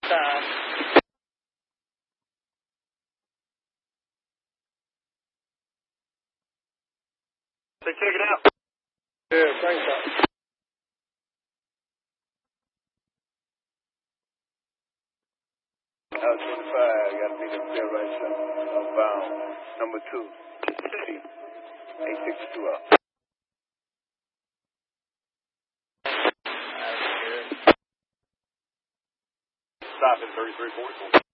time. They check it out. Yeah, thanks, sir. Out 25, got to meet up there right somewhere. Outbound. Number 2. 862 out. Stop at 3344.